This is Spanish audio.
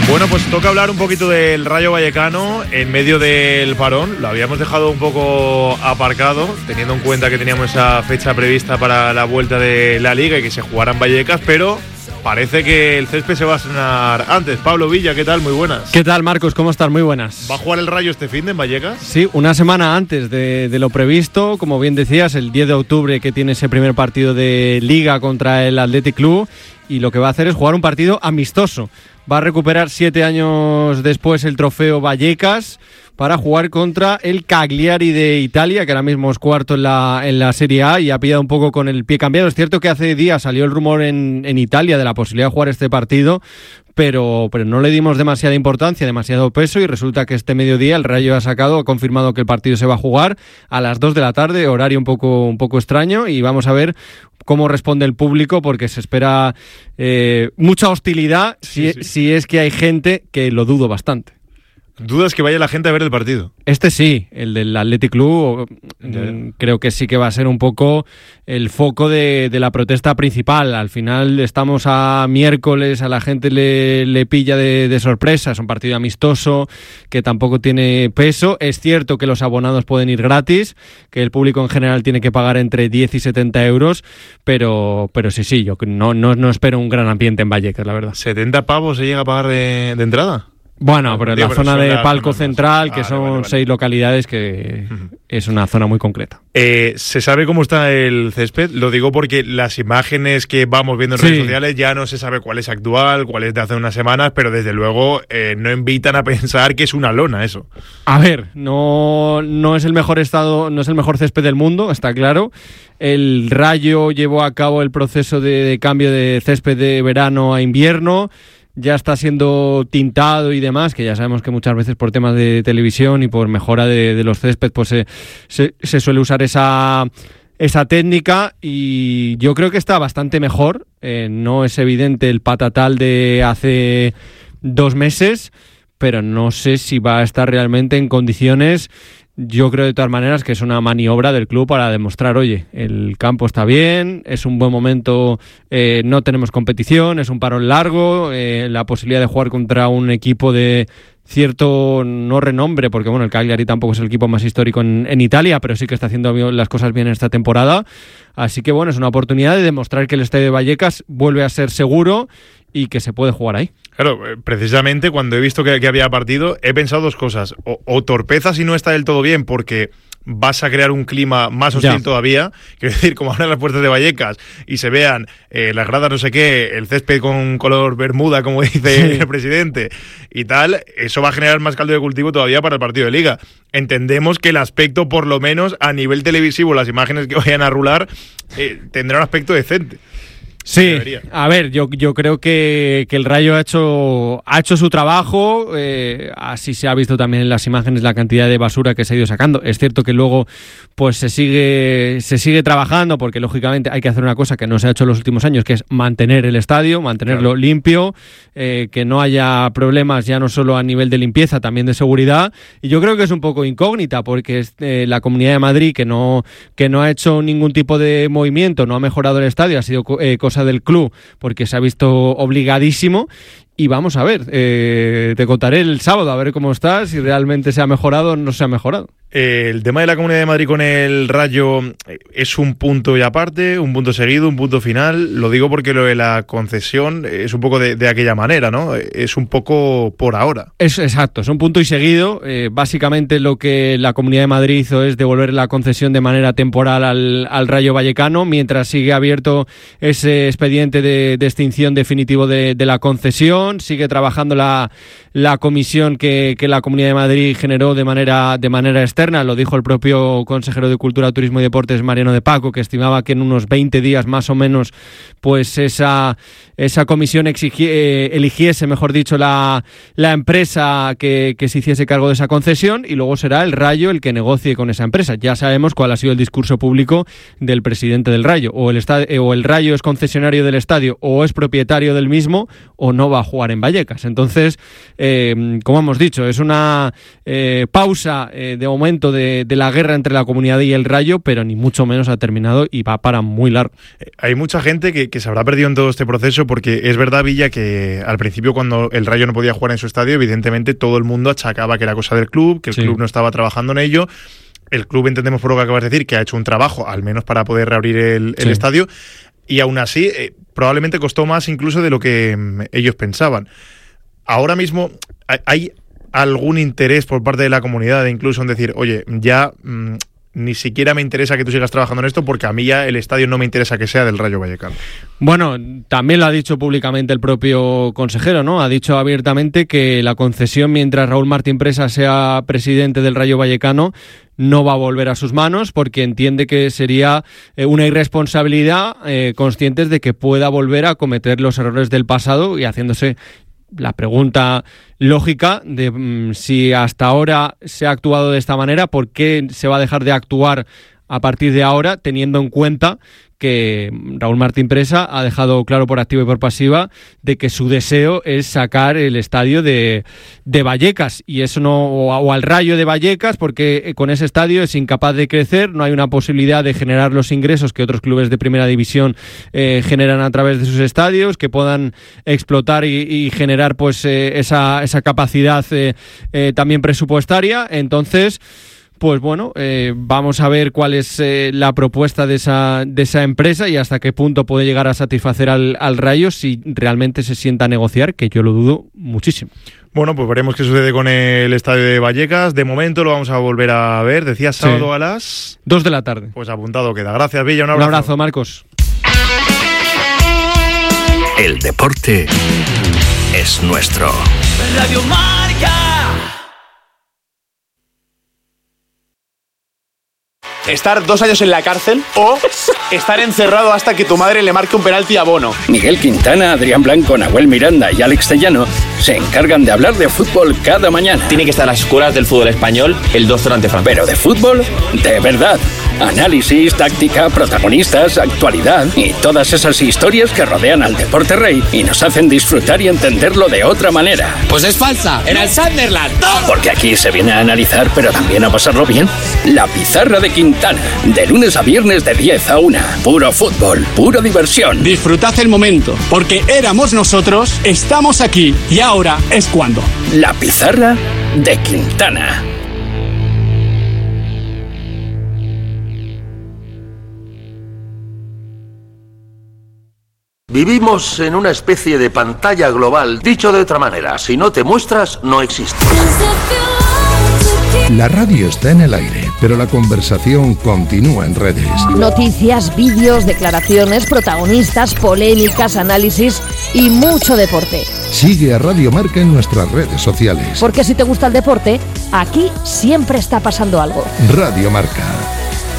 Bueno, pues toca hablar un poquito del Rayo Vallecano en medio del parón. Lo habíamos dejado un poco aparcado, teniendo en cuenta que teníamos esa fecha prevista para la vuelta de la Liga y que se jugara en Vallecas, pero parece que el césped se va a estrenar antes. Pablo Villa, ¿qué tal? Muy buenas. ¿Qué tal, Marcos? ¿Cómo estás? Muy buenas. ¿Va a jugar el Rayo este fin de en Vallecas? Sí, una semana antes de lo previsto. Como bien decías, el 10 de octubre que tiene ese primer partido de Liga contra el Athletic Club, y lo que va a hacer es jugar un partido amistoso. Va a recuperar 7 años después el trofeo Vallecas para jugar contra el Cagliari de Italia, que ahora mismo es cuarto en la Serie A y ha pillado un poco con el pie cambiado. Es cierto que hace días salió el rumor en Italia de la posibilidad de jugar este partido, pero no le dimos demasiada importancia, demasiado peso, y resulta que este mediodía el Rayo ha confirmado que el partido se va a jugar a las 2 de la tarde, horario un poco extraño, y vamos a ver cómo responde el público, porque se espera mucha hostilidad, si es que hay gente, que lo dudo bastante. ¿Dudas que vaya la gente a ver el partido? Este sí, el del Athletic Club, creo que sí que va a ser un poco el foco de la protesta principal. Al final estamos a miércoles, a la gente le pilla de sorpresa. Es un partido amistoso que tampoco tiene peso. Es cierto que los abonados pueden ir gratis, que el público en general tiene que pagar entre 10 y 70 euros, pero sí, yo no espero un gran ambiente en Vallecas, la verdad. ¿70 pavos se llega a pagar de entrada? Bueno, pero en la zona de palco central, que son 6 localidades, que es una zona muy concreta. ¿Se sabe cómo está el césped? Lo digo porque las imágenes que vamos viendo en redes sociales ya no se sabe cuál es actual, cuál es de hace unas semanas, pero desde luego no invitan a pensar que es una lona eso. A ver, no es el mejor estado, no es el mejor césped del mundo, está claro. El Rayo llevó a cabo el proceso de cambio de césped de verano a invierno. Ya está siendo tintado y demás, que ya sabemos que muchas veces por temas de televisión y por mejora de los césped pues se suele usar esa técnica, y yo creo que está bastante mejor. No es evidente el patatal de hace 2 meses, pero no sé si va a estar realmente en condiciones. Yo creo de todas maneras que es una maniobra del club para demostrar, oye, el campo está bien, es un buen momento, no tenemos competición, es un parón largo, la posibilidad de jugar contra un equipo de cierto no renombre, porque bueno, el Cagliari tampoco es el equipo más histórico en Italia, pero sí que está haciendo las cosas bien esta temporada. Así que bueno, es una oportunidad de demostrar que el estadio de Vallecas vuelve a ser seguro y que se puede jugar ahí. Claro, precisamente cuando he visto que había partido, he pensado 2 cosas. O torpeza si no está del todo bien, porque vas a crear un clima más hostil todavía. Quiero decir, como abran las puertas de Vallecas y se vean las gradas no sé qué, el césped con color bermuda, como dice el presidente, y tal, eso va a generar más caldo de cultivo todavía para el partido de Liga. Entendemos que el aspecto, por lo menos a nivel televisivo, las imágenes que vayan a rular, tendrá un aspecto decente. Sí, a ver, yo creo que el Rayo ha hecho su trabajo, así se ha visto también en las imágenes la cantidad de basura que se ha ido sacando. Es cierto que luego pues se sigue trabajando, porque lógicamente hay que hacer una cosa que no se ha hecho en los últimos años, que es mantener el estadio, mantenerlo limpio, que no haya problemas ya no solo a nivel de limpieza, también de seguridad. Y yo creo que es un poco incógnita, porque es la Comunidad de Madrid que no ha hecho ningún tipo de movimiento, no ha mejorado el estadio, ha sido cosa del club, porque se ha visto obligadísimo. Y vamos a ver, te contaré el sábado a ver cómo está, si realmente se ha mejorado o no se ha mejorado. El tema de la Comunidad de Madrid con el Rayo es un punto y aparte, un punto seguido, un punto final. Lo digo porque lo de la concesión es un poco de aquella manera, ¿no? Es un poco por ahora. Exacto, es un punto y seguido. Básicamente lo que la Comunidad de Madrid hizo es devolver la concesión de manera temporal al Rayo Vallecano, mientras sigue abierto ese expediente de extinción definitivo de la concesión. Sigue trabajando la comisión que la Comunidad de Madrid generó de manera externa. Lo dijo el propio consejero de Cultura, Turismo y Deportes, Mariano de Paco, que estimaba que en unos 20 días más o menos pues esa comisión eligiese, mejor dicho, la empresa que se hiciese cargo de esa concesión, y luego será el Rayo el que negocie con esa empresa. Ya sabemos cuál ha sido el discurso público del presidente del Rayo: o el Rayo es concesionario del estadio, o es propietario del mismo, o no va a jugar en Vallecas. Entonces, como hemos dicho, es una pausa de momento momento de la guerra entre la Comunidad y el Rayo, pero ni mucho menos ha terminado y va para muy largo. Hay mucha gente que se habrá perdido en todo este proceso, porque es verdad, Villa, que al principio, cuando el Rayo no podía jugar en su estadio, evidentemente todo el mundo achacaba que era cosa del club, que el club no estaba trabajando en ello. El club, entendemos por lo que acabas de decir, que ha hecho un trabajo, al menos para poder reabrir el estadio, y aún así probablemente costó más incluso de lo que ellos pensaban. Ahora mismo hay algún interés por parte de la comunidad incluso en decir, oye, ya ni siquiera me interesa que tú sigas trabajando en esto, porque a mí ya el estadio no me interesa que sea del Rayo Vallecano. Bueno, también lo ha dicho públicamente el propio consejero, ¿no? Ha dicho abiertamente que la concesión, mientras Raúl Martín Presa sea presidente del Rayo Vallecano, no va a volver a sus manos, porque entiende que sería una irresponsabilidad, conscientes de que pueda volver a cometer los errores del pasado, y haciéndose la pregunta lógica de si hasta ahora se ha actuado de esta manera, ¿por qué se va a dejar de actuar a partir de ahora, teniendo en cuenta que Raúl Martín Presa ha dejado claro por activa y por pasiva de que su deseo es sacar el estadio de Vallecas, y eso no, o al Rayo de Vallecas, porque con ese estadio es incapaz de crecer, no hay una posibilidad de generar los ingresos que otros clubes de primera división generan a través de sus estadios, que puedan explotar y generar pues esa capacidad también presupuestaria. Entonces, pues bueno, vamos a ver cuál es la propuesta de esa empresa y hasta qué punto puede llegar a satisfacer al Rayo, si realmente se sienta a negociar, que yo lo dudo muchísimo. Bueno, pues veremos qué sucede con el estadio de Vallecas. De momento lo vamos a volver a ver. Decías sábado a las 2 de la tarde. Pues apuntado queda. Gracias, Villa. Un abrazo. Un abrazo, Marcos. El deporte es nuestro. Radio Marca. Estar 2 años en la cárcel o estar encerrado hasta que tu madre le marque un penalti a Bono. Miguel Quintana, Adrián Blanco, Nahuel Miranda y Alex Tellano se encargan de hablar de fútbol cada mañana. Tiene que estar a las escuelas del fútbol español el 2-0 ante Francia. Pero de fútbol, de verdad. Análisis, táctica, protagonistas, actualidad y todas esas historias que rodean al deporte rey y nos hacen disfrutar y entenderlo de otra manera. Pues es falsa, en el Sunderland. Porque aquí se viene a analizar, pero también a pasarlo bien. La Pizarra de Quintana, de lunes a viernes de 10 a 1. Puro fútbol, pura diversión. Disfrutad el momento, porque éramos nosotros, estamos aquí y ahora es cuando. La Pizarra de Quintana. Vivimos en una especie de pantalla global. Dicho de otra manera, si no te muestras, no existes. La radio está en el aire, pero la conversación continúa en redes. Noticias, vídeos, declaraciones, protagonistas, polémicas, análisis y mucho deporte. Sigue a Radio Marca en nuestras redes sociales. Porque si te gusta el deporte, aquí siempre está pasando algo. Radio Marca.